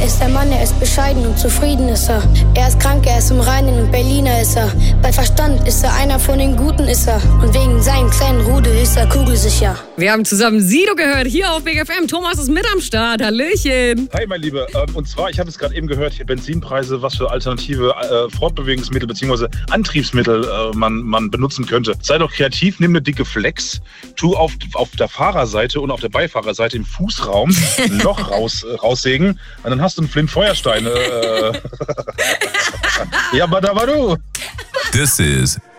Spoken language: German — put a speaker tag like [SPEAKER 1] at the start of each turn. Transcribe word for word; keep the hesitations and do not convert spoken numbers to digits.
[SPEAKER 1] ist der Mann, er ist bescheiden und zufrieden ist er. Er ist krank, er ist im Reinen und Berliner ist er. Bei Verstand ist er einer von den Guten ist er. Und wegen seinem kleinen Rudel ist er kugelsicher.
[SPEAKER 2] Wir haben zusammen Sido gehört, hier auf Big F M. Thomas ist mit am Start, hallöchen.
[SPEAKER 3] Hi, mein Lieber. Und zwar, ich habe es gerade eben gehört, hier Benzinpreise, was für alternative äh, Fortbewegungsmittel bzw. Antriebsmittel äh, man, man benutzen könnte. Sei doch kreativ, nimm eine dicke Flex, tu auf, auf der Fahrerseite und auf der Beifahrerseite im Fußraum ein Loch raus, äh, raussägen und dann hast du einen Flint-Feuerstein. Äh, ja, badabadu.
[SPEAKER 4] This is